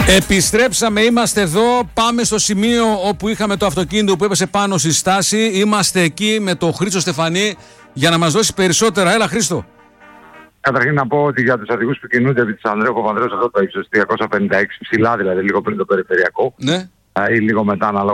Επιστρέψαμε, είμαστε εδώ. Πάμε στο σημείο όπου είχαμε το αυτοκίνητο που έπεσε πάνω στη στάση. Είμαστε εκεί με τον Χρήστο Στεφανή για να μας δώσει περισσότερα. Έλα, Χρήστο. Καταρχήν να πω ότι για τους οδηγούς που κινούνται επί της Ανδρέου Παπανδρέου αυτό το ύψος 256 ψηλά, δηλαδή λίγο πριν το περιφερειακό, Ναι. ή λίγο μετά, ανάλογα